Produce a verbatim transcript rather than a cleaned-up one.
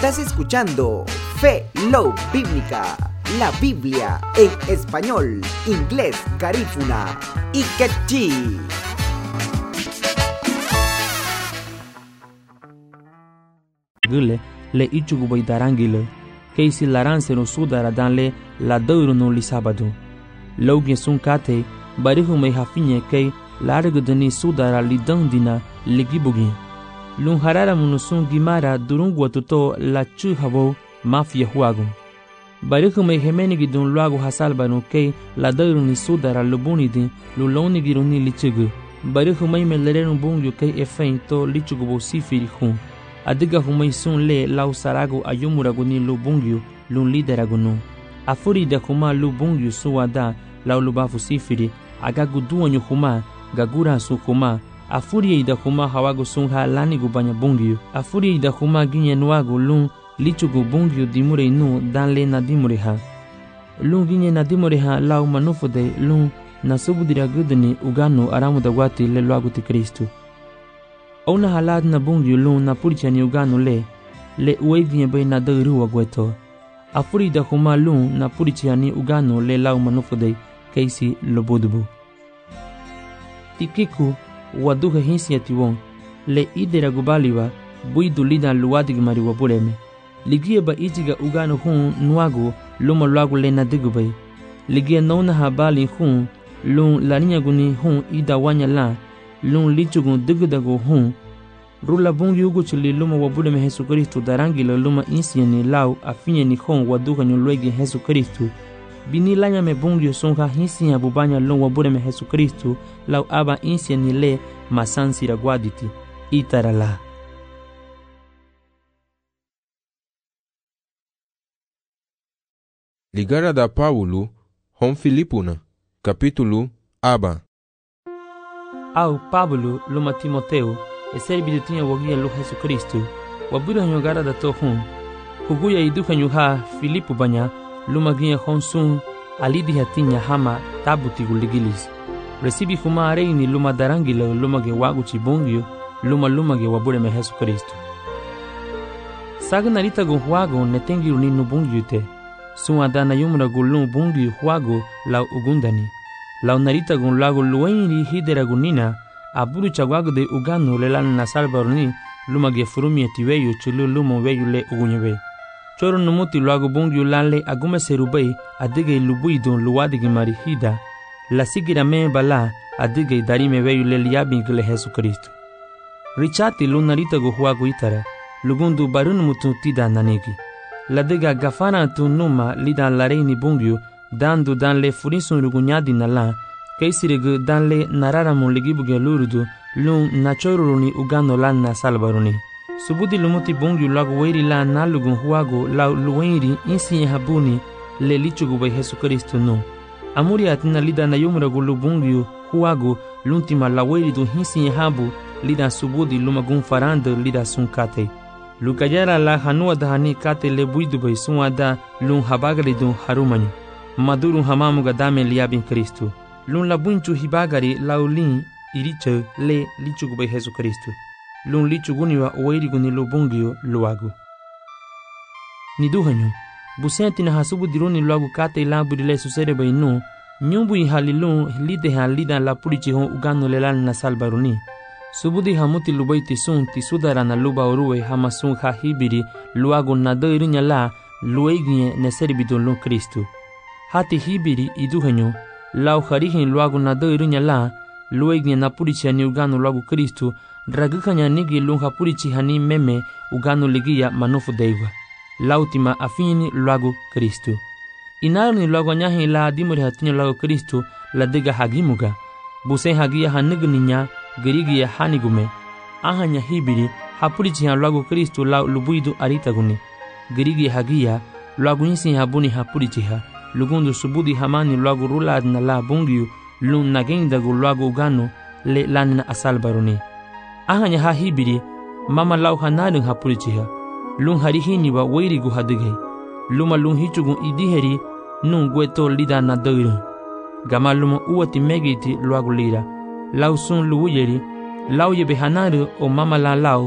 Estás escuchando Fe Love Bíblica, la Biblia en español, inglés, garífuna y quechí. Gule le ichugu bai darangile keisi laranse no sudara danle la deuro no lisabadu logie sun kate barihu mai hafinye kei largo deni sudara lidandina ligibugi lun harara munu sun gimara durungwa tuto la chu habo mafia huago barihu mai hemeni gidun luago hasalbanu kei la deuro ni sudara lubuni din luloni giruni lichugu barihu mai melerenu bungyu kei efein to lichugu bo sifiri hun adiga humai sun le lau sarago ayumurago ni lubungyu lun lideragono afuri da huma lubungyu suwada lau lubafu sifiri agagu duanyu huma gagura su huma afuri da huma hawago sun ha lani gubanya bungyu afuri da huma ginye nuago lun lichugo bungyu dimure nu dan le na dimure ha lun ginye na dimure ha lau manufode lun nasubudira gudni ugano aramu da wati le luago ti Kristu. Ona halad na bungyu lun na purichani ugano le le uevinye bai na dairu agweto afuri da huma lun na purichani ugano le lau manufode keisi lobodubu tikiku waduha hinsi atiwon le idera gubaliwa buidu lida luwadig mari wabuleme ligie ba ijiga ugano hun nuago luma luago le na digubai ligie nona habali hun lun laninya guni hun ida wanya la lun lichugun digudago hun rula bungi yugo chili luma wabude me Jesu Kristo darangi la luma insieni lau afinye ni hon waduka nyulwegi Jesu Kristo bini lanya me bungi songa hinsi abubanya lun wabude me Jesu Kristo lau aba insieni le masansi ragwaditi itarala. Ligara da Paulo hon Filipuna capítulo aba au Pablo luma Timoteo e serbi tinha wagia lo Jesu Kristo wabura nyogara da tohun huguya iduka nyuha Filipu banya luma ginha honsun alidi hatinya hama tabuti guligilis recibi huma areini luma darangila luma ge wagu chibungyo luma luma ge wabure me Jesu Kristo sagna rita go huago netengi uninu bungyute suwa dana yumra gulun bungyu huago lau ugundani lau narita gun lago luenri hidera gunina aburu chagwago de ugano le lan na salbarni luma ge furumi etiweyo chulu luma weyu le ugunyebe choro numuti lago bungyu lanle agume serubai adige lubuido luwadige marihida la sigira me bala adige darime weyu le liabi gele Jesu Kristo richati lunarita go huago itara lugundu barun mutu tida nanegi la dega gafana tu numa lidan lareini bungyu dando dan le furisun rugunyadi nala keisirege dan le narara mon ligibuge lurudu lun nachoruni ugano lan na salbaruni subudi lumuti bungyu lagu weiri la nalugun huago la luweiri insi habuni le lichugu bai Jesu Kristo no amuri atina lida na yumra gulu bungyu huago luntima la weiri du hinsi habu lida subudi lumagun farande lida sunkate lukajara la hanua dahani kate le buidu bai sunwada lun habagari du harumanyu maduru hamamu gadame liabin Kristo lun la bunchu hibagari laulin iriche le lichugu bai Jesu Kristo lun lichuguni wa oeriguni lo bungio luagu niduhanyu busenti na hasubu dironi luagu kate la budile susere bai no nyumbu halilun lide halida la purichi hon ugano lelan na salbaruni subudi hamuti lubaiti sun tisudara na luba oruwe hamasun ha hibiri luagu na derinya la lueginye neserbidon lo Kristo hati hibiri iduhanyu lau harihin luagu na derinya la lueginye na purichi hani ugano luagu Kristo dragukanya nigi lunha purichi hani meme ugano ligia manufu deiwa lautima afini luagu Kristo inaru ni luagu nyahi la adimuri hatinyo luagu Kristo la diga hagimuga busen hagia hanigninya gerigia hanigume ahanya hibiri hapurichi han luagu Kristo lau lubuidu aritaguni gerigia hagia luagu nisi habuni hapurichi ha lugundu subudi hamani luagu rulad na la bungiu lun nagendagu luagu ugano le lanina asalbaruni ahanya ha hibiri mama lau hanadun hapurichiha lun harihini wa weirigu hadige luma lun hichugun idiheri nun gweto lida na dairu gama luma uwati megiti luagu lira lau sun luwuyeri lau yebe hanaru o mama la lau